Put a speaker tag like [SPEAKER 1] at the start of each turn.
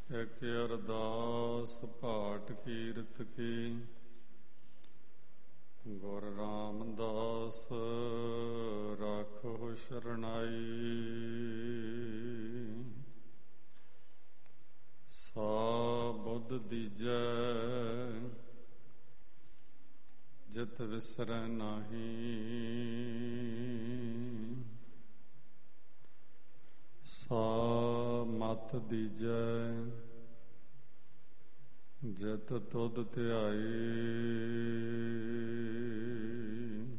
[SPEAKER 1] ਇਕ ਅਰਦਾਸ ਭਾਟ ਕੀਰਤ ਕੀ। ਗੁਰ ਰਾਮਦਾਸ ਰਾਖੋ ਸ਼ਰਨਾਈ। ਸਾ ਬੁੱਧ ਦੀਜੈ ਜਿਤ ਵਿਸਰੈ ਨਾਹੀ। ਸਾ ਮਤ ਦੀਜੈ ਜਿਤ ਤੁਧ ਧਿਆਈ।